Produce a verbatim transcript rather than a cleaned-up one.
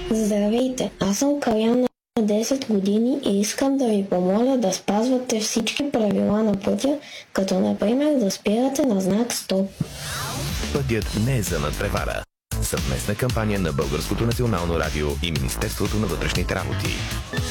Здравейте, аз съм Калян на десет години и искам да ви помоля да спазвате всички правила на пътя, като например да спирате на знак стоп. Пътят не е за надпревара. Съвместна кампания на Българското национално радио и Министерството на вътрешните работи.